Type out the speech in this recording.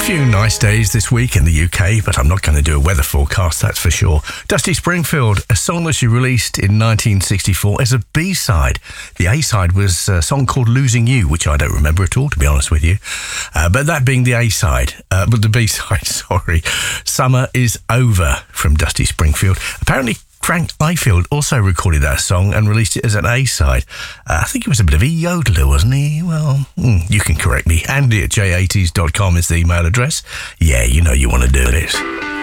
few nice days this week in the UK, but I'm not going to do a weather forecast, that's for sure. Dusty Springfield, a song that she released in 1964 as a B-side. The A-side was a song called Losing You, which I don't remember at all, to be honest with you. But that being the A-side, but the B-side, sorry. Summer is Over from Dusty Springfield. Apparently, Frank Ifield also recorded that song and released it as an A-side. I think he was a bit of a yodeler, wasn't he? Well, you can correct me. Andy at j80s.com is the email address. Yeah, you know you want to do this.